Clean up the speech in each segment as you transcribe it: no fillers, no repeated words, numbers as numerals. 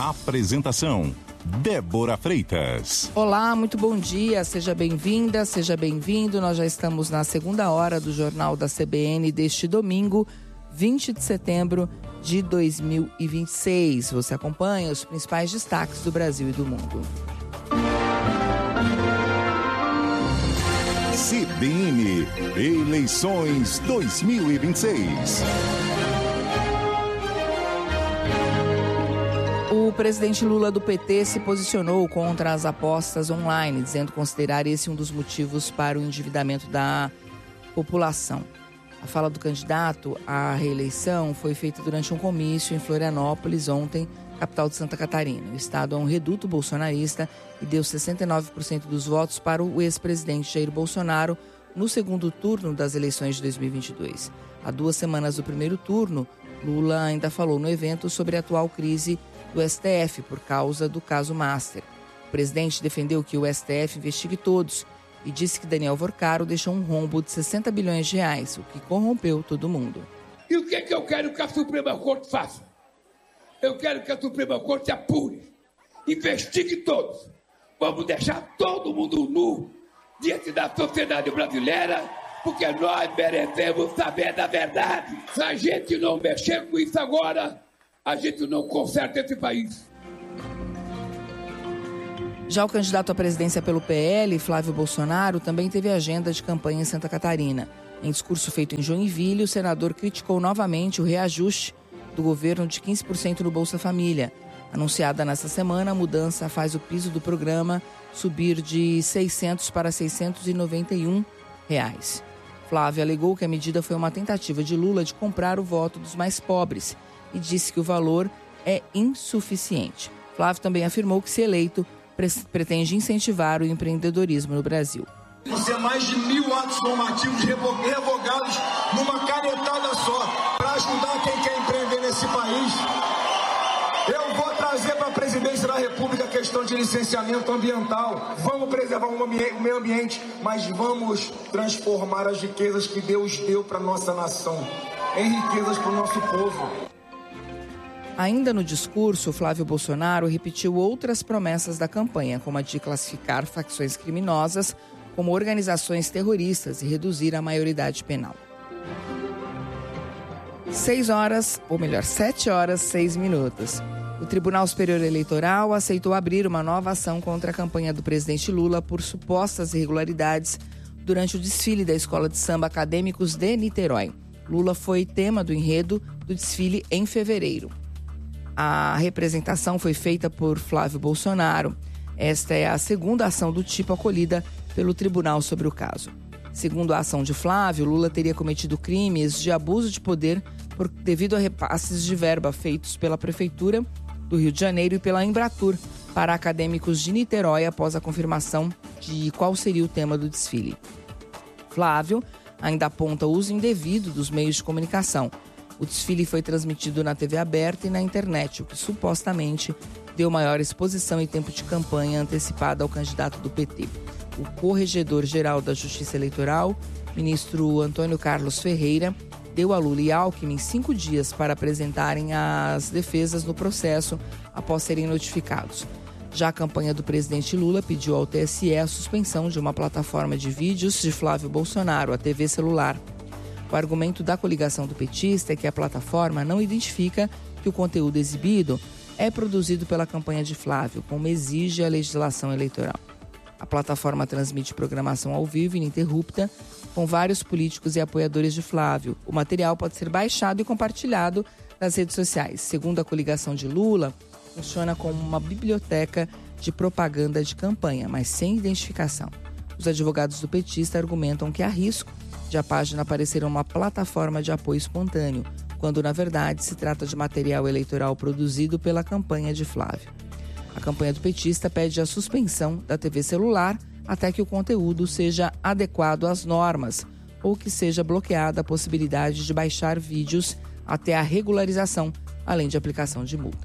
Apresentação: Débora Freitas. Olá, muito bom dia, seja bem-vinda, seja bem-vindo. Nós já estamos na segunda hora do Jornal da CBN deste domingo, 20 de setembro de 2026. Você acompanha os principais destaques do Brasil e do mundo. CBN Eleições 2026. O presidente Lula do PT se posicionou contra as apostas online, dizendo considerar esse um dos motivos para o endividamento da população. A fala do candidato à reeleição foi feita durante um comício em Florianópolis ontem, capital de Santa Catarina. O estado é um reduto bolsonarista e deu 69% dos votos para o ex-presidente Jair Bolsonaro no segundo turno das eleições de 2022. Há 2 semanas do primeiro turno, Lula ainda falou no evento sobre a atual crise do STF por causa do caso Master. O presidente defendeu que o STF investigue todos e disse que Daniel Vorcaro deixou um rombo de 60 bilhões de reais, o que corrompeu todo mundo. E o que eu quero que a Suprema Corte faça? Eu quero que a Suprema Corte apure, investigue todos. Vamos deixar todo mundo nu diante da sociedade brasileira, porque nós merecemos saber da verdade. Se a gente não mexer com isso agora, a gente não conserta esse país. Já o candidato à presidência pelo PL, Flávio Bolsonaro, também teve agenda de campanha em Santa Catarina. Em discurso feito em Joinville, o senador criticou novamente o reajuste do governo de 15% no Bolsa Família. Anunciada nesta semana, a mudança faz o piso do programa subir de R$ 600 para R$ 691. Flávio alegou que a medida foi uma tentativa de Lula de comprar o voto dos mais pobres e disse que o valor é insuficiente. Flávio também afirmou que, se eleito, pretende incentivar o empreendedorismo no Brasil. Isso é mais de 1.000 atos normativos revogados numa canetada só, para ajudar quem quer empreender nesse país. Eu vou trazer para a presidência da República a questão de licenciamento ambiental. Vamos preservar o meio ambiente, mas vamos transformar as riquezas que Deus deu para a nossa nação em riquezas para o nosso povo. Ainda no discurso, Flávio Bolsonaro repetiu outras promessas da campanha, como a de classificar facções criminosas como organizações terroristas e reduzir a maioridade penal. 7 horas 6 minutos. O Tribunal Superior Eleitoral aceitou abrir uma nova ação contra a campanha do presidente Lula por supostas irregularidades durante o desfile da Escola de Samba Acadêmicos de Niterói. Lula foi tema do enredo do desfile em fevereiro. A representação foi feita por Flávio Bolsonaro. Esta é a segunda ação do tipo acolhida pelo tribunal sobre o caso. Segundo a ação de Flávio, Lula teria cometido crimes de abuso de poder devido a repasses de verba feitos pela Prefeitura do Rio de Janeiro e pela Embratur para acadêmicos de Niterói após a confirmação de qual seria o tema do desfile. Flávio ainda aponta o uso indevido dos meios de comunicação. O desfile foi transmitido na TV aberta e na internet, o que supostamente deu maior exposição e tempo de campanha antecipada ao candidato do PT. O corregedor-geral da Justiça Eleitoral, ministro Antônio Carlos Ferreira, deu a Lula e Alckmin 5 dias para apresentarem as defesas no processo após serem notificados. Já a campanha do presidente Lula pediu ao TSE a suspensão de uma plataforma de vídeos de Flávio Bolsonaro, a TV Celular. O argumento da coligação do petista é que a plataforma não identifica que o conteúdo exibido é produzido pela campanha de Flávio, como exige a legislação eleitoral. A plataforma transmite programação ao vivo ininterrupta com vários políticos e apoiadores de Flávio. O material pode ser baixado e compartilhado nas redes sociais. Segundo a coligação de Lula, funciona como uma biblioteca de propaganda de campanha, mas sem identificação. Os advogados do petista argumentam que há risco de a página aparecer uma plataforma de apoio espontâneo, quando na verdade se trata de material eleitoral produzido pela campanha de Flávio. A campanha do petista pede a suspensão da TV celular até que o conteúdo seja adequado às normas ou que seja bloqueada a possibilidade de baixar vídeos até a regularização, além de aplicação de multa.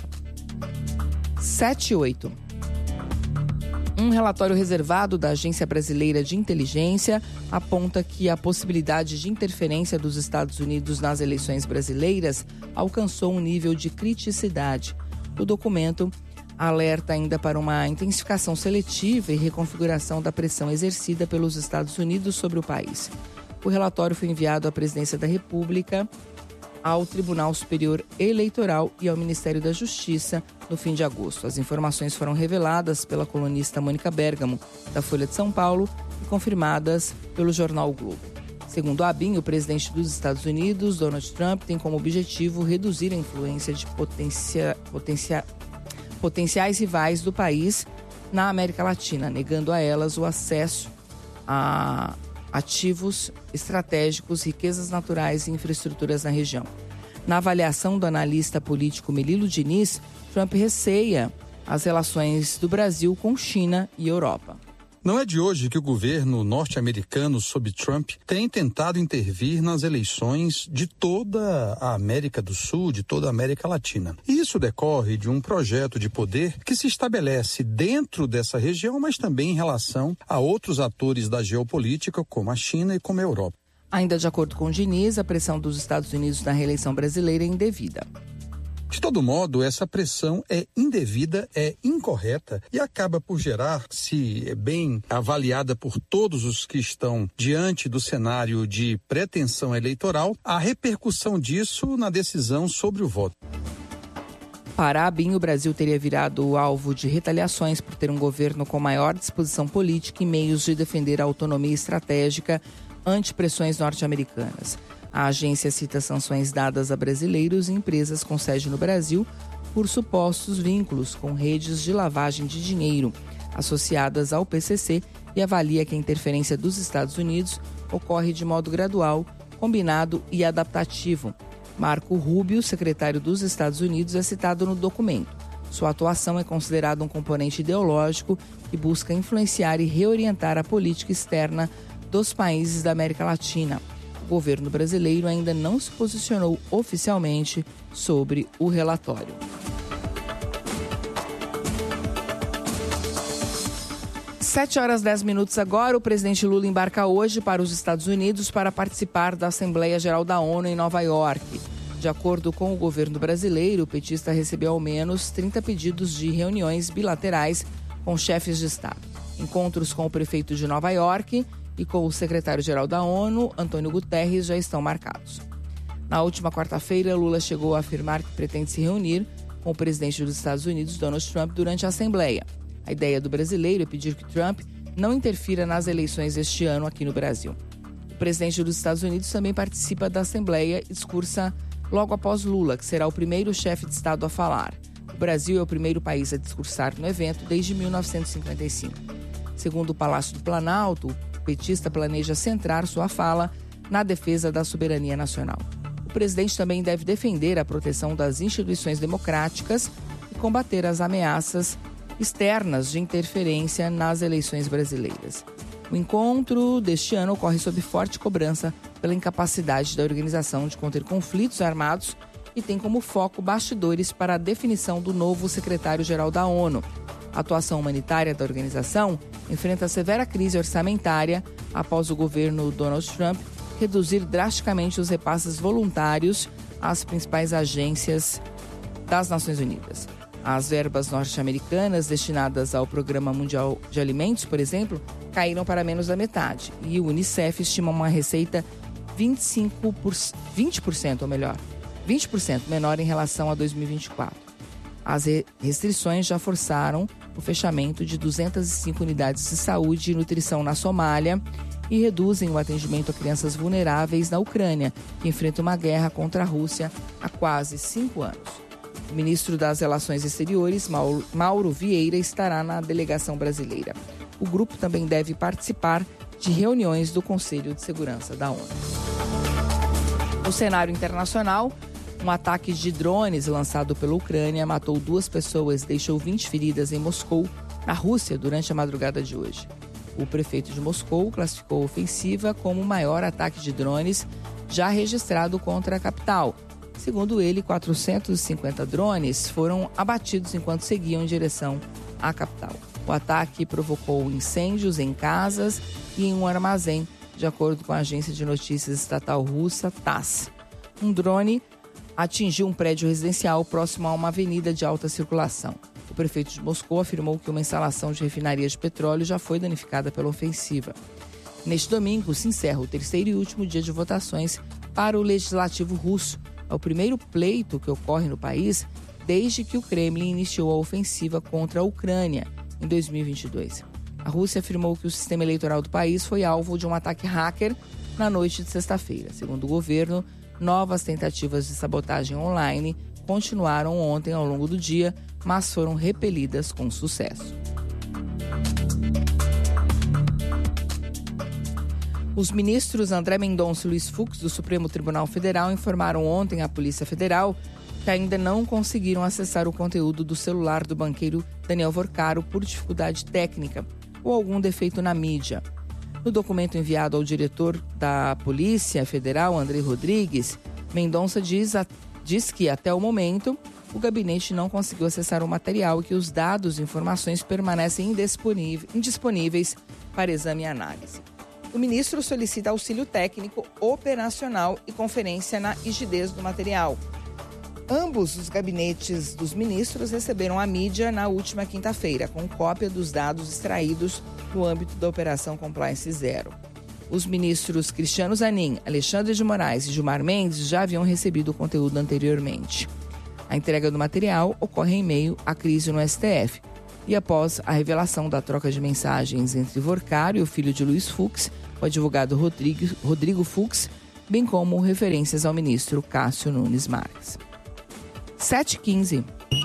7/8. Um relatório reservado da Agência Brasileira de Inteligência aponta que a possibilidade de interferência dos Estados Unidos nas eleições brasileiras alcançou um nível de criticidade. O documento alerta ainda para uma intensificação seletiva e reconfiguração da pressão exercida pelos Estados Unidos sobre o país. O relatório foi enviado à Presidência da República, ao Tribunal Superior Eleitoral e ao Ministério da Justiça no fim de agosto. As informações foram reveladas pela colunista Mônica Bergamo, da Folha de São Paulo, e confirmadas pelo jornal o Globo. Segundo a ABIN, o presidente dos Estados Unidos, Donald Trump, tem como objetivo reduzir a influência de potenciais rivais do país na América Latina, negando a elas o acesso a ativos estratégicos, riquezas naturais e infraestruturas na região. Na avaliação do analista político Melilo Diniz, Trump receia as relações do Brasil com China e Europa. Não é de hoje que o governo norte-americano, sob Trump, tem tentado intervir nas eleições de toda a América do Sul, de toda a América Latina. E isso decorre de um projeto de poder que se estabelece dentro dessa região, mas também em relação a outros atores da geopolítica, como a China e como a Europa. Ainda de acordo com Diniz, a pressão dos Estados Unidos na reeleição brasileira é indevida. De todo modo, essa pressão é indevida, é incorreta e acaba por gerar, se bem avaliada por todos os que estão diante do cenário de pretensão eleitoral, a repercussão disso na decisão sobre o voto. Para a ABIN, o Brasil teria virado alvo de retaliações por ter um governo com maior disposição política e meios de defender a autonomia estratégica ante pressões norte-americanas. A agência cita sanções dadas a brasileiros e empresas com sede no Brasil por supostos vínculos com redes de lavagem de dinheiro associadas ao PCC e avalia que a interferência dos Estados Unidos ocorre de modo gradual, combinado e adaptativo. Marco Rubio, secretário dos Estados Unidos, é citado no documento. Sua atuação é considerada um componente ideológico que busca influenciar e reorientar a política externa dos países da América Latina. O governo brasileiro ainda não se posicionou oficialmente sobre o relatório. 7h10 agora. O presidente Lula embarca hoje para os Estados Unidos para participar da Assembleia Geral da ONU em Nova York. De acordo com o governo brasileiro, o petista recebeu ao menos 30 pedidos de reuniões bilaterais com chefes de Estado. Encontros com o prefeito de Nova York e com o secretário-geral da ONU, Antônio Guterres, já estão marcados. Na última quarta-feira, Lula chegou a afirmar que pretende se reunir com o presidente dos Estados Unidos, Donald Trump, durante a Assembleia. A ideia do brasileiro é pedir que Trump não interfira nas eleições deste ano aqui no Brasil. O presidente dos Estados Unidos também participa da Assembleia e discursa logo após Lula, que será o primeiro chefe de Estado a falar. O Brasil é o primeiro país a discursar no evento desde 1955. Segundo o Palácio do Planalto, o petista planeja centrar sua fala na defesa da soberania nacional. O presidente também deve defender a proteção das instituições democráticas e combater as ameaças externas de interferência nas eleições brasileiras. O encontro deste ano ocorre sob forte cobrança pela incapacidade da organização de conter conflitos armados e tem como foco bastidores para a definição do novo secretário-geral da ONU. A atuação humanitária da organização enfrenta severa crise orçamentária após o governo Donald Trump reduzir drasticamente os repasses voluntários às principais agências das Nações Unidas. As verbas norte-americanas destinadas ao Programa Mundial de Alimentos, por exemplo, caíram para menos da metade. E o Unicef estima uma receita 20% menor em relação a 2024. As restrições já forçaram o fechamento de 205 unidades de saúde e nutrição na Somália e reduzem o atendimento a crianças vulneráveis na Ucrânia, que enfrenta uma guerra contra a Rússia há quase 5 anos. O ministro das Relações Exteriores, Mauro Vieira, estará na delegação brasileira. O grupo também deve participar de reuniões do Conselho de Segurança da ONU. No cenário internacional, um ataque de drones lançado pela Ucrânia matou 2 pessoas e deixou 20 feridas em Moscou, na Rússia, durante a madrugada de hoje. O prefeito de Moscou classificou a ofensiva como o maior ataque de drones já registrado contra a capital. Segundo ele, 450 drones foram abatidos enquanto seguiam em direção à capital. O ataque provocou incêndios em casas e em um armazém, de acordo com a agência de notícias estatal russa TASS. Um drone atingiu um prédio residencial próximo a uma avenida de alta circulação. O prefeito de Moscou afirmou que uma instalação de refinaria de petróleo já foi danificada pela ofensiva. Neste domingo, se encerra o terceiro e último dia de votações para o legislativo russo. É o primeiro pleito que ocorre no país desde que o Kremlin iniciou a ofensiva contra a Ucrânia em 2022. A Rússia afirmou que o sistema eleitoral do país foi alvo de um ataque hacker na noite de sexta-feira. Segundo o governo, novas tentativas de sabotagem online continuaram ontem ao longo do dia, mas foram repelidas com sucesso. Os ministros André Mendonça e Luiz Fux, do Supremo Tribunal Federal, informaram ontem à Polícia Federal que ainda não conseguiram acessar o conteúdo do celular do banqueiro Daniel Vorcaro por dificuldade técnica ou algum defeito na mídia. No documento enviado ao diretor da Polícia Federal, André Rodrigues, Mendonça diz que, até o momento, o gabinete não conseguiu acessar o material e que os dados e informações permanecem indisponíveis para exame e análise. O ministro solicita auxílio técnico, operacional e conferência na rigidez do material. Ambos os gabinetes dos ministros receberam a mídia na última quinta-feira, com cópia dos dados extraídos no âmbito da Operação Compliance Zero. Os ministros Cristiano Zanin, Alexandre de Moraes e Gilmar Mendes já haviam recebido o conteúdo anteriormente. A entrega do material ocorre em meio à crise no STF e após a revelação da troca de mensagens entre Vorcaro e o filho de Luiz Fux, o advogado Rodrigo Fux, bem como referências ao ministro Cássio Nunes Marques. 7h15.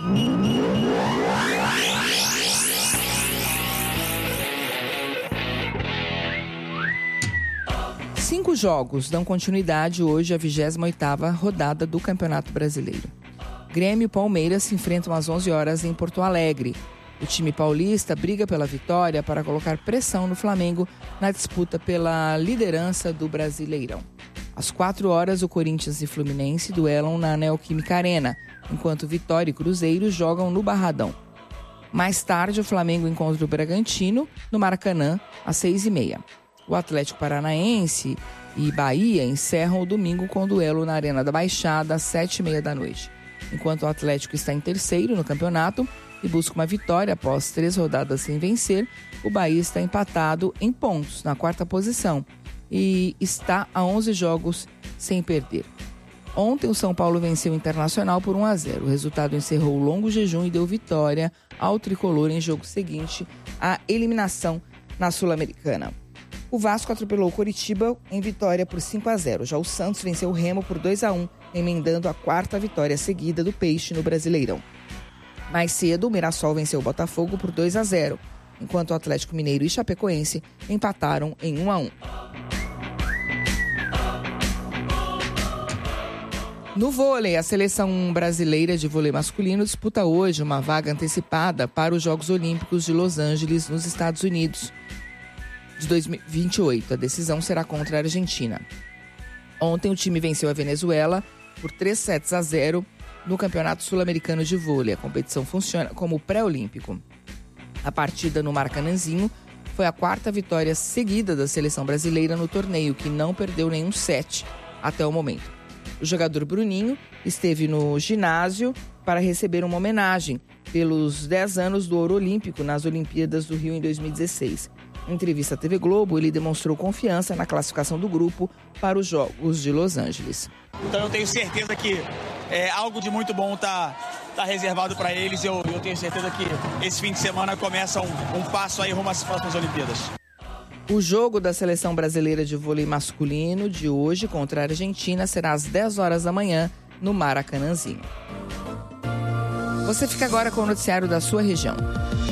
Cinco jogos dão continuidade hoje à 28ª rodada do Campeonato Brasileiro. Grêmio e Palmeiras se enfrentam às 11 horas em Porto Alegre. O time paulista briga pela vitória para colocar pressão no Flamengo na disputa pela liderança do Brasileirão. Às 4 horas, o Corinthians e Fluminense duelam na Neoquímica Arena, enquanto Vitória e Cruzeiro jogam no Barradão. Mais tarde, o Flamengo encontra o Bragantino no Maracanã, às 6h30. O Atlético Paranaense e Bahia encerram o domingo com duelo na Arena da Baixada, às 7h30 da noite. Enquanto o Atlético está em terceiro no campeonato e busca uma vitória após 3 rodadas sem vencer, o Bahia está empatado em pontos, na 4ª posição, e está a 11 jogos sem perder. Ontem, o São Paulo venceu o Internacional por 1-0. O resultado encerrou o longo jejum e deu vitória ao tricolor em jogo seguinte à eliminação na Sul-Americana. O Vasco atropelou o Coritiba em vitória por 5-0. Já o Santos venceu o Remo por 2-1, emendando a 4ª vitória seguida do Peixe no Brasileirão. Mais cedo, o Mirassol venceu o Botafogo por 2-0, enquanto o Atlético Mineiro e Chapecoense empataram em 1-1. No vôlei, a seleção brasileira de vôlei masculino disputa hoje uma vaga antecipada para os Jogos Olímpicos de Los Angeles, nos Estados Unidos, de 2028. A decisão será contra a Argentina. Ontem, o time venceu a Venezuela por 3-0 no Campeonato Sul-Americano de Vôlei. A competição funciona como pré-olímpico. A partida no Maracanãzinho foi a 4ª vitória seguida da seleção brasileira no torneio, que não perdeu nenhum set até o momento. O jogador Bruninho esteve no ginásio para receber uma homenagem pelos 10 anos do ouro olímpico nas Olimpíadas do Rio em 2016. Em entrevista à TV Globo, ele demonstrou confiança na classificação do grupo para os Jogos de Los Angeles. Então eu tenho certeza que algo de muito bom tá reservado para eles. Eu tenho certeza que esse fim de semana começa um passo aí rumo às próximas Olimpíadas. O jogo da seleção brasileira de vôlei masculino de hoje contra a Argentina será às 10 horas da manhã no Maracanãzinho. Você fica agora com o noticiário da sua região.